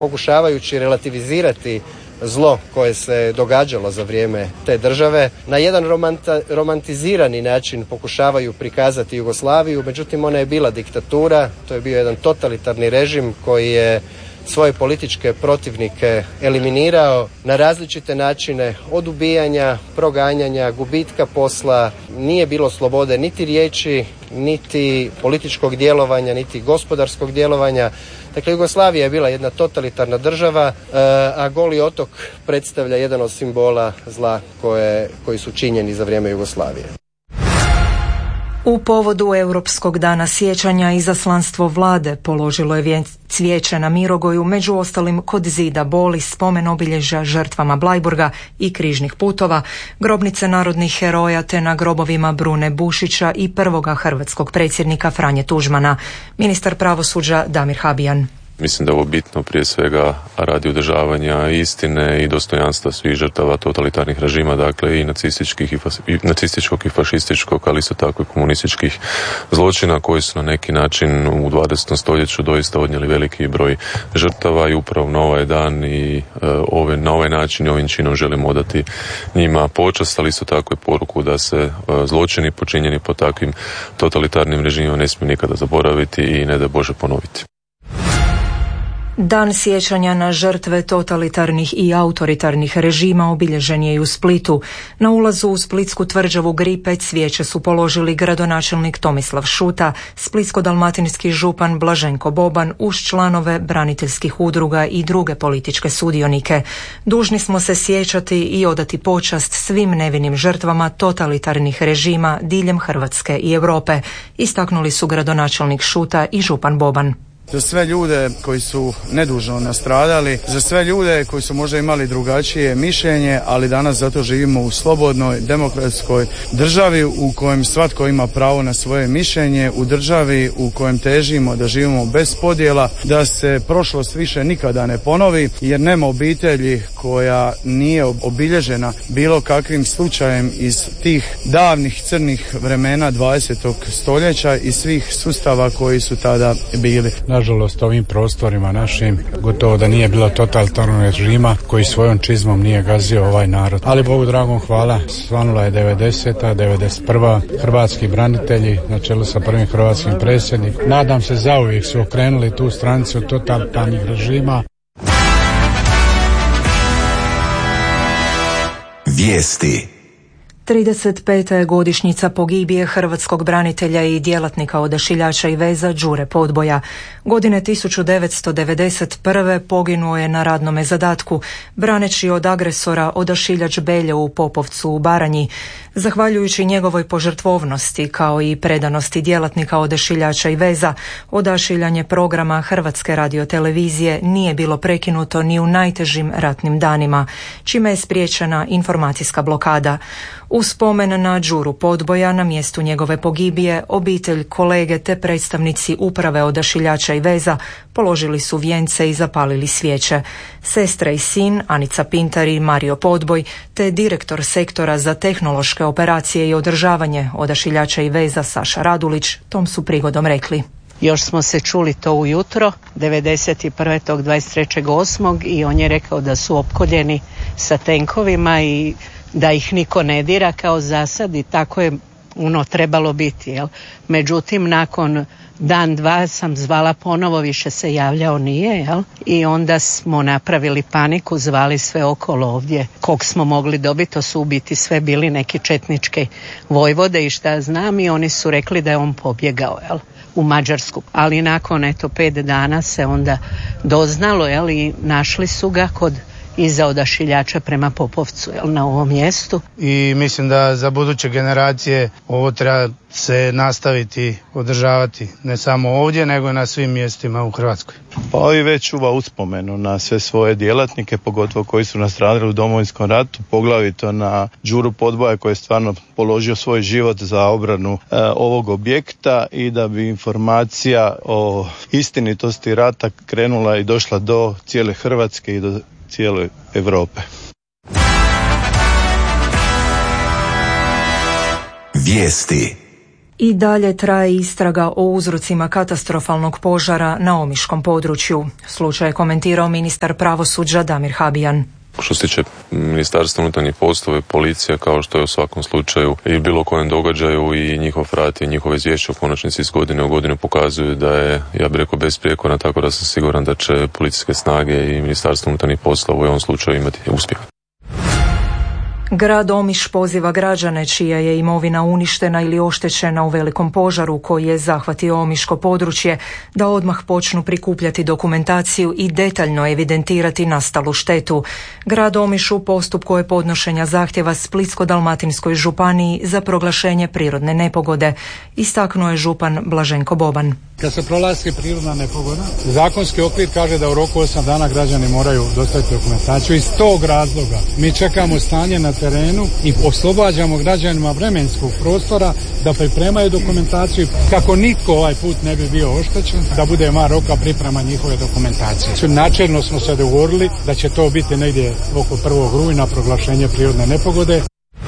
pokušavajući relativizirati zlo koje se događalo za vrijeme te države. Na jedan romantizirani način pokušavaju prikazati Jugoslaviju, međutim ona je bila diktatura, to je bio jedan totalitarni režim koji je svoje političke protivnike eliminirao na različite načine, od ubijanja, proganjanja, gubitka posla. Nije bilo slobode niti riječi, niti političkog djelovanja, niti gospodarskog djelovanja. Dakle, Jugoslavija je bila jedna totalitarna država, a Goli otok predstavlja jedan od simbola zla koji su činjeni za vrijeme Jugoslavije. U povodu Europskog dana sjećanja izaslanstvo vlade položilo je cvijeće na Mirogoju, među ostalim kod zida boli, spomen obilježja žrtvama Bleiburga i križnih putova, grobnice narodnih heroja te na grobovima Brune Bušića i prvoga hrvatskog predsjednika Franje Tuđmana. Ministar pravosuđa Damir Habijan. Mislim da je ovo bitno prije svega radi održavanja istine i dostojanstva svih žrtava totalitarnih režima, dakle i nacističkog i fašističkog, ali isto tako i komunističkih zločina koji su na neki način u 20. stoljeću doista odnijeli veliki broj žrtava i upravo na ovaj dan i na ovaj način i ovim činom želimo odati njima počast, ali isto tako i poruku da se zločini počinjeni po takvim totalitarnim režimima ne smiju nikada zaboraviti i ne da Bože ponoviti. Dan sjećanja na žrtve totalitarnih i autoritarnih režima obilježen je i u Splitu. Na ulazu u Splitsku tvrđavu Gripe cvijeće su položili gradonačelnik Tomislav Šuta, splitsko-dalmatinski župan Blaženko Boban uz članove braniteljskih udruga i druge političke sudionike. Dužni smo se sjećati i odati počast svim nevinim žrtvama totalitarnih režima diljem Hrvatske i Europe, istaknuli su gradonačelnik Šuta i župan Boban. Za sve ljude koji su nedužno nastradali, za sve ljude koji su možda imali drugačije mišljenje, ali danas zato živimo u slobodnoj, demokratskoj državi u kojem svatko ima pravo na svoje mišljenje, u državi u kojem težimo da živimo bez podjela, da se prošlost više nikada ne ponovi, jer nema obitelji koja nije obilježena bilo kakvim slučajem iz tih davnih crnih vremena 20. stoljeća i svih sustava koji su tada bili. Nažalost, ovim prostorima našim gotovo da nije bilo totalitarnog režima koji svojom čizmom nije gazio ovaj narod. Ali Bogu dragom hvala, svanula je 90. 91. Hrvatski branitelji na čelu sa prvim hrvatskim predsjednikom. Nadam se zauvijek su okrenuli tu stranicu totalitarnih režima. Vijesti. 35. je godišnjica pogibije hrvatskog branitelja i djelatnika odašiljača i veza Đure Podboja. Godine 1991. poginuo je na radnome zadatku, braneći od agresora odašiljač Belje u Popovcu u Baranji. Zahvaljujući njegovoj požrtvovnosti kao i predanosti djelatnika odašiljača i veza, odašiljanje programa Hrvatske radiotelevizije nije bilo prekinuto ni u najtežim ratnim danima, čime je spriječena informacijska blokada. U spomen na Đuru Podboja na mjestu njegove pogibije, obitelj, kolege te predstavnici uprave odašiljača i veza položili su vijence i zapalili svijeće. Sestra i sin, Anica Pintar i Mario Podboj, te direktor sektora za tehnološke operacije i održavanje odašiljača i veza Saša Radulić, tom su prigodom rekli. Još smo se čuli to ujutro, 23.8. i on je rekao da su opkoljeni sa tenkovima i da ih niko ne dira kao zasad i tako je trebalo biti. Jel? Međutim, nakon dan, dva sam zvala ponovo, više se javljao nije, jel? I onda smo napravili paniku, zvali sve okolo ovdje kog smo mogli dobiti, to su u biti sve bili neki četničke vojvode i šta znam, i oni su rekli da je on pobjegao, jel? U Mađarsku. Ali nakon 5 dana se onda doznalo, jel? I našli su ga iza odašiljača prema Popovcu, jel, na ovom mjestu. I mislim da za buduće generacije ovo treba se nastaviti održavati ne samo ovdje nego i na svim mjestima u Hrvatskoj. Pa i već čuva uspomenu na sve svoje djelatnike, pogotovo koji su nastradali u Domovinskom ratu, poglavito na Đuru Podboja koji je stvarno položio svoj život za obranu ovog objekta i da bi informacija o istinitosti rata krenula i došla do cijele Hrvatske i do cijele Europe. Vijesti. I dalje traje istraga o uzrocima katastrofalnog požara na omiškom području. Slučaj je komentirao ministar pravosuđa Damir Habijan. Što se tiče Ministarstva unutarnjih poslova i policija, kao što je u svakom slučaju i bilo kojem događaju, i njihov rad i njihove izvješće u konačnici iz godine u godinu pokazuju da je, ja bih rekao, besprijekorna, tako da sam siguran da će policijske snage i Ministarstvo unutarnjih poslova u ovom slučaju imati uspjeh. Grad Omiš poziva građane čija je imovina uništena ili oštećena u velikom požaru koji je zahvatio omiško područje da odmah počnu prikupljati dokumentaciju i detaljno evidentirati nastalu štetu. Grad Omiš u postupku je podnošenja zahtjeva Splitsko-dalmatinskoj županiji za proglašenje prirodne nepogode, istaknuo je župan Blaženko Boban. Kad se proglasi prirodna nepogoda, zakonski okvir kaže da u roku 8 dana građani moraju dostaviti dokumentaciju. Iz tog razloga mi čekamo stanje na terenu i oslobađamo građanima vremenskog prostora da pripremaju dokumentaciju kako nitko ovaj put ne bi bio oštećen, da bude mar roka priprema njihove dokumentacije. Načelno smo se dogovorili da će to biti negdje oko 1. rujna proglašenje prirodne nepogode.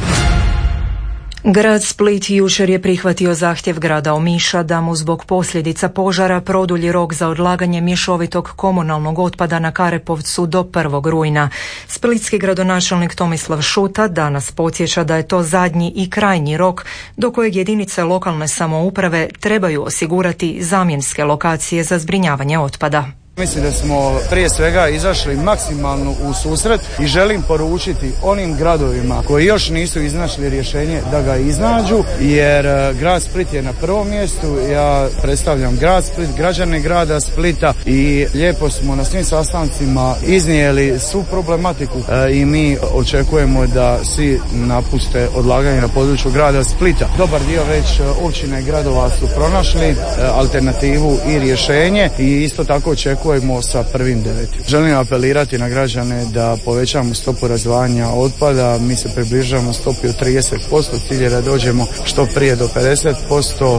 Grad Split jučer je prihvatio zahtjev grada Omiša da mu zbog posljedica požara produlji rok za odlaganje mješovitog komunalnog otpada na Karepovcu do 1. rujna. Splitski gradonačelnik Tomislav Šuta danas podsjeća da je to zadnji i krajnji rok do kojeg jedinice lokalne samouprave trebaju osigurati zamjenske lokacije za zbrinjavanje otpada. Mislim da smo prije svega izašli maksimalno u susret i želim poručiti onim gradovima koji još nisu iznašli rješenje da ga iznađu, jer grad Split je na prvom mjestu. Ja predstavljam grad Split, građane grada Splita i lijepo smo na svim sastancima iznijeli svu problematiku i mi očekujemo da svi napuste odlaganje na području grada Splita. Dobar dio već općine i gradova su pronašli alternativu i rješenje i isto tako očekujemo sa 1.9. Želim apelirati na građane da povećamo stopu razdvajanja otpada. Mi se približavamo stopi od 30%, cilj je da dođemo što prije do 50%.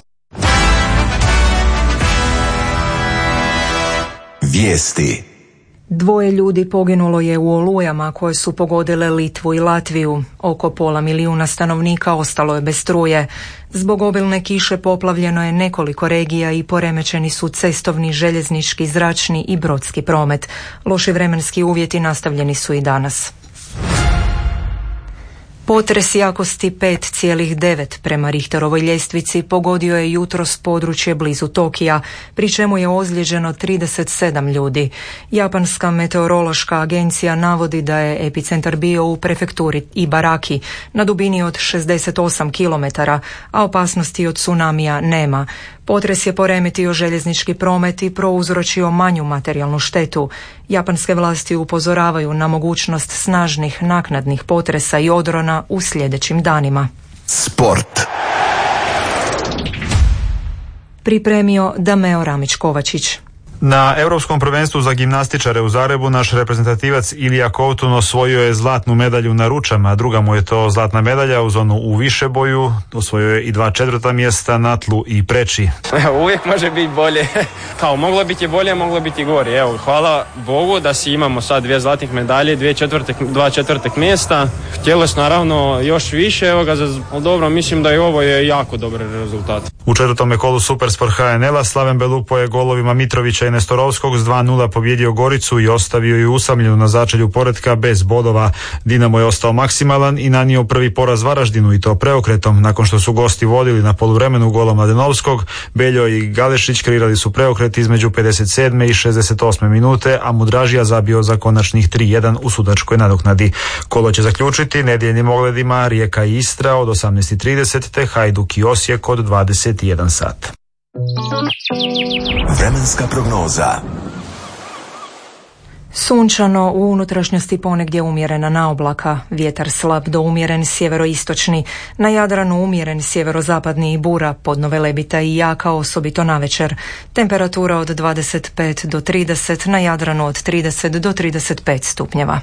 Vijesti. 2 ljudi poginulo je u olujama koje su pogodile Litvu i Latviju. Oko 500.000 stanovnika ostalo je bez struje. Zbog obilne kiše poplavljeno je nekoliko regija i poremećeni su cestovni, željeznički, zračni i brodski promet. Loši vremenski uvjeti nastavljeni su i danas. Potres jakosti 5,9 prema Richterovoj ljestvici pogodio je jutros područje blizu Tokija, pri čemu je ozlijeđeno 37 ljudi. Japanska meteorološka agencija navodi da je epicentar bio u prefekturi Ibaraki na dubini od 68 km, a opasnosti od tsunamija nema. Potres je poremetio željeznički promet i prouzročio manju materijalnu štetu. Japanske vlasti upozoravaju na mogućnost snažnih naknadnih potresa i odrona u sljedećim danima. Sport. Pripremio Dameo Ramić-Kovačić. Na Europskom prvenstvu za gimnastičare u Zagrebu naš reprezentativac Ilija Kovtun osvojio je zlatnu medalju na ručama, druga mu je to zlatna medalja uz onu u višeboju, osvojio je i 2 četvrta mjesta na tlu i preči. Uvijek može biti bolje, kao moglo biti bolje, moglo biti gore. Evo, hvala Bogu da si imamo sad 2 zlatnih medalje, 2 četvrtih mjesta. Htjelo se naravno još više, evo ga, dobro, mislim da i ovo je jako dobar rezultat. U četvrtome kolu Supersport HNL-a Slaven Belupo je golovima Mitrovića i Nestorovskog s 2:0 pobjedio Goricu i ostavio ju usamljenu na začelju poretka bez bodova. Dinamo je ostao maksimalan i nanio prvi poraz Varaždinu i to preokretom. Nakon što su gosti vodili na poluvremenu golom Mladenovskog, Beljo i Galešić kreirali su preokret između 57. i 68. minute, a Mudražija zabio za konačnih 3:1 u sudačkoj nadoknadi. Kolo će zaključiti nedjeljnim ogledima Rijeka i Istra od 18:30 te Hajduk i Osijek od 21 sat. Vremenska prognoza. Sunčano, u unutrašnjosti ponegdje umjerena naoblaka, vjetar slab do umjeren sjeveroistočni, na Jadranu umjeren sjeverozapadni i bura, podno Velebita i jaka osobito navečer. Temperatura od 25 do 30, na Jadranu od 30 do 35 stupnjeva.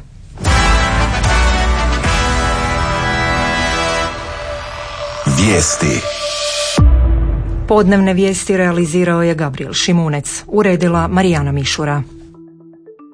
Vijesti. Podnevne vijesti realizirao je Gabriel Šimunec, uredila Marijana Mišura.